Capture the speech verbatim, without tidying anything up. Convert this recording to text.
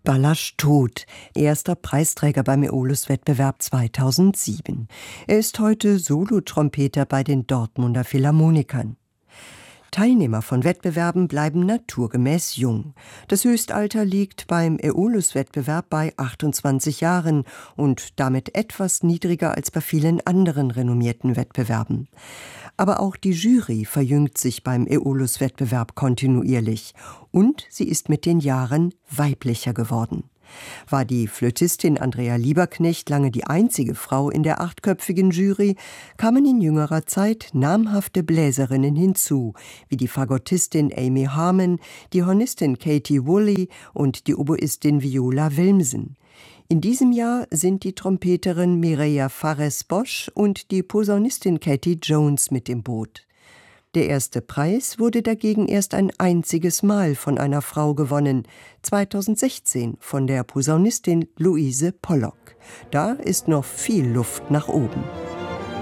Balázs Tóth, erster Preisträger beim Aeolus-Wettbewerb zweitausendsieben. Er ist heute Solotrompeter bei den Dortmunder Philharmonikern. Teilnehmer von Wettbewerben bleiben naturgemäß jung. Das Höchstalter liegt beim Aeolus-Wettbewerb bei achtundzwanzig Jahren und damit etwas niedriger als bei vielen anderen renommierten Wettbewerben. Aber auch die Jury verjüngt sich beim Aeolus-Wettbewerb kontinuierlich und sie ist mit den Jahren weiblicher geworden. War die Flötistin Andrea Lieberknecht lange die einzige Frau in der achtköpfigen Jury, kamen in jüngerer Zeit namhafte Bläserinnen hinzu, wie die Fagottistin Amy Harmon, die Hornistin Katie Woolley und die Oboistin Viola Wilmsen. In diesem Jahr sind die Trompeterin Mireia Fares-Bosch und die Posaunistin Katie Jones mit im Boot. Der erste Preis wurde dagegen erst ein einziges Mal von einer Frau gewonnen, zweitausendsechzehn von der Posaunistin Louise Pollock. Da ist noch viel Luft nach oben.